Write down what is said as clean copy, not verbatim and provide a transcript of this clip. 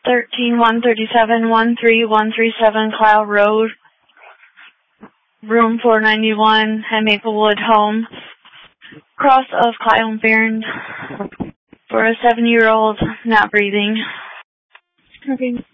13137 Cloud Road, room 491, at Maplewood Home, cross of Kyle and Barron, for a 7-year-old not breathing. Okay.